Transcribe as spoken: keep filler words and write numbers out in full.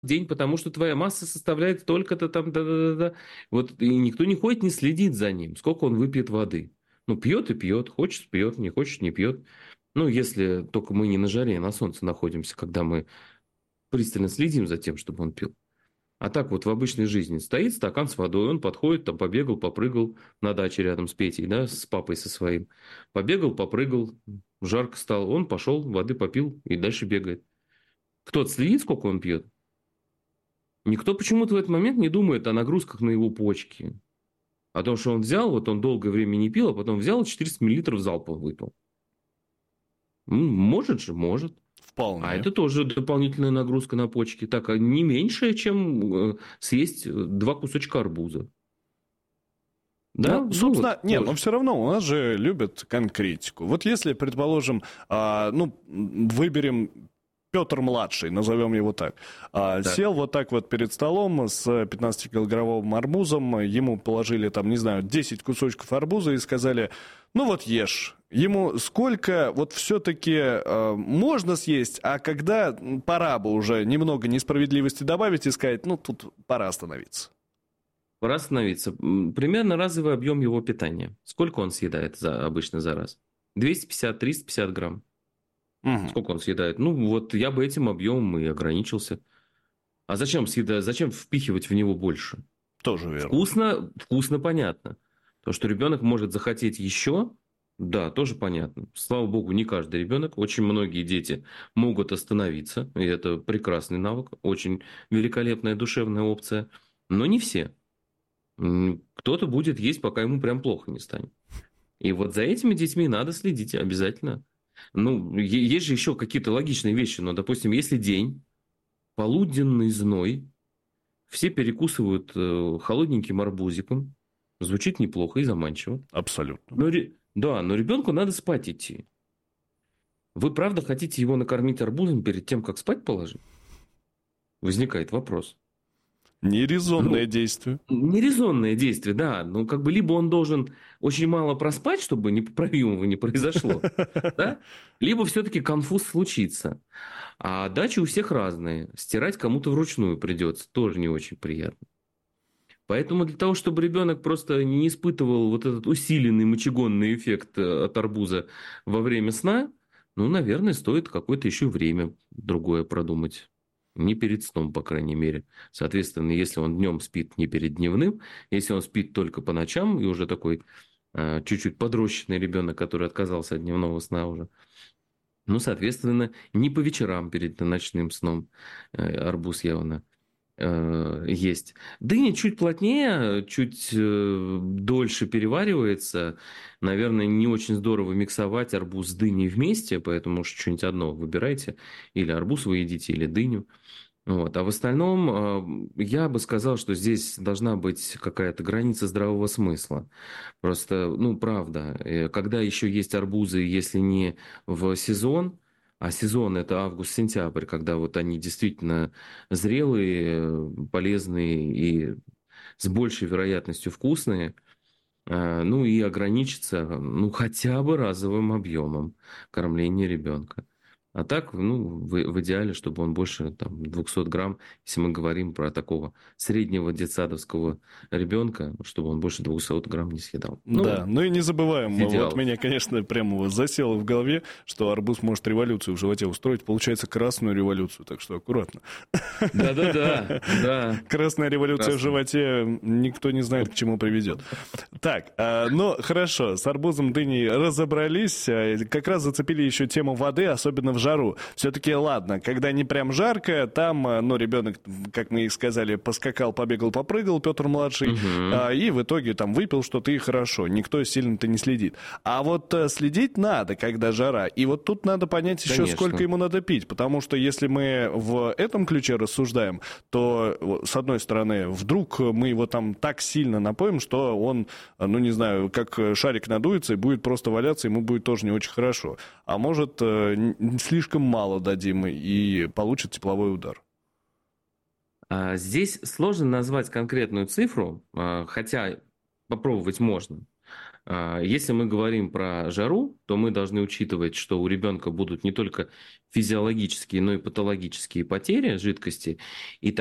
день, потому что твоя масса составляет столько-то там, да-да-да. Вот и никто не ходит, не следит за ним, сколько он выпьет воды. Ну, пьет и пьет, хочет пьет, не хочет не пьет. Ну, если только мы не на жаре, а на солнце находимся, когда мы пристально следим за тем, чтобы он пил. А так вот в обычной жизни стоит стакан с водой, он подходит, там побегал, попрыгал на даче рядом с Петей, да, с папой со своим. Побегал, попрыгал, жарко стало, он пошел, воды попил и дальше бегает. Кто-то следит, сколько он пьет? Никто почему-то в этот момент не думает о нагрузках на его почки. О том, что он взял, вот он долгое время не пил, а потом взял четыреста миллилитров залпом выпил. М, Может же, может. А Вполне. это тоже дополнительная нагрузка на почки. Так, а не меньшая, чем э, съесть э, два кусочка арбуза. Да, Ну, ну собственно, вот нет, но тоже. все равно у нас же любят конкретику. Вот если, предположим, а, ну, выберем Петр-младший, назовем его так, а, Так. сел вот так вот перед столом с пятнадцатикилограммовым арбузом, ему положили там, не знаю, десять кусочков арбуза и сказали, ну вот ешь. Ему сколько вот все-таки э, можно съесть, а когда пора бы уже немного несправедливости добавить и сказать, ну тут пора остановиться. Пора остановиться. М, Примерно разовый объем его питания. Сколько он съедает за, обычно за раз? двести пятьдесят - триста пятьдесят грамм. Мгм. Сколько он съедает? Ну, вот я бы этим объемом и ограничился. А зачем съедать, зачем впихивать в него больше? Тоже верно. Вкусно, вкусно, понятно. То, что ребенок может захотеть еще, да, тоже понятно. Слава богу, не каждый ребенок. Очень многие дети могут остановиться. И это прекрасный навык. Очень великолепная душевная опция. Но не все. М, Кто-то будет есть, пока ему прям плохо не станет. И вот за этими детьми надо следить обязательно. Ну, е- есть же еще какие-то логичные вещи. Но, допустим, если день, полуденный зной, все перекусывают э, холодненьким арбузиком. Звучит неплохо и заманчиво. Абсолютно. Но, ре- да, но ребенку надо спать идти. Вы правда хотите его накормить арбузом перед тем, как спать положить? Возникает вопрос. Нерезонное Ну, действие. нерезонное действие, да. Ну, как бы либо он должен очень мало проспать, чтобы непоправимого не произошло, да? Либо все-таки конфуз случится. А дачи у всех разные. Стирать кому-то вручную придется. Тоже не очень приятно. Поэтому для того, чтобы ребенок просто не испытывал вот этот усиленный мочегонный эффект э, от арбуза во время сна, ну, наверное, стоит какое-то еще время другое продумать. Не перед сном, по крайней мере. Соответственно, если он днем спит, не перед дневным, если он спит только по ночам, и уже такой э, чуть-чуть подрощенный ребенок, который отказался от дневного сна уже, ну, соответственно, не по вечерам перед ночным сном э, арбуз явно э, есть. Дыня чуть плотнее, чуть э, дольше переваривается. Наверное, не очень здорово миксовать арбуз с дыней вместе, поэтому уж что-нибудь одно выбирайте. Или арбуз вы едите, или дыню. Вот. А в остальном э, я бы сказал, что здесь должна быть какая-то граница здравого смысла. Просто, ну, правда, э, когда еще есть арбузы, если не в сезон, а сезон это август-сентябрь, когда вот они действительно зрелые, э, полезные и с большей вероятностью вкусные, э, ну и ограничиться, ну, хотя бы разовым объемом кормления ребенка. А так, ну, в, в идеале, чтобы он больше там, двухсот грамм, если мы говорим про такого среднего детсадовского ребенка, чтобы он больше двухсот грамм не съедал. Да, Ну, ну и не забываем, в вот идеалах. меня, конечно, прямо засело в голове, что арбуз может революцию в животе устроить, получается красную революцию, так что аккуратно. Да-да-да, да, Красная революция в красный. животе, никто не знает, к чему приведет. Так, а, ну хорошо, с арбузом, дыней разобрались, а, как раз зацепили еще тему воды, особенно в жару. Все-таки ладно, когда не прям жарко, там, а, ну, ребенок, как мы и сказали, поскакал, побегал, попрыгал, Петр-младший, Угу, а, и в итоге там выпил что-то и хорошо, никто сильно-то не следит. А вот а, следить надо, когда жара, и вот тут надо понять еще, сколько конечно. ему надо пить, потому что если мы в этом ключе рассуждаем, то, с одной стороны, вдруг мы его там так сильно напоим, что он, ну, не знаю, как шарик надуется и будет просто валяться, ему будет тоже не очень хорошо. А может, э, слишком мало дадим и получит тепловой удар. А здесь сложно назвать конкретную цифру, а, хотя попробовать можно. Если мы говорим про жару, то мы должны учитывать, что у ребенка будут не только физиологические, но и патологические потери жидкости. И